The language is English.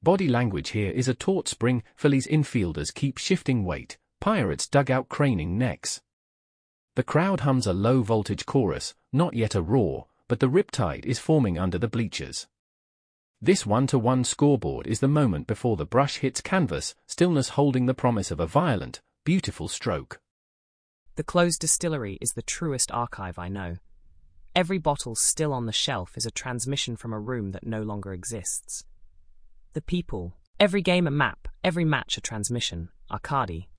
Body language here is a taut spring. Phillies infielders keep shifting weight, Pirates dugout craning necks. The crowd hums a low-voltage chorus, not yet a roar, but the riptide is forming under the bleachers. This 1-1 scoreboard is the moment before the brush hits canvas, stillness holding the promise of a violent, beautiful stroke. The closed distillery is the truest archive I know. Every bottle still on the shelf is a transmission from a room that no longer exists. The people, every game a map, every match a transmission, Arcady.